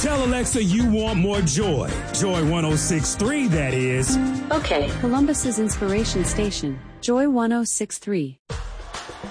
Tell Alexa you want more joy. Joy 106.3, that is. Okay. Columbus's inspiration station, Joy 106.3.